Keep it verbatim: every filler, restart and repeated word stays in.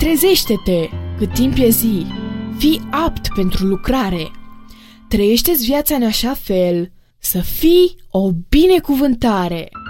Trezește-te, cât timp e zi, fii apt pentru lucrare. Trăiește-ți viața în așa fel să fii o binecuvântare.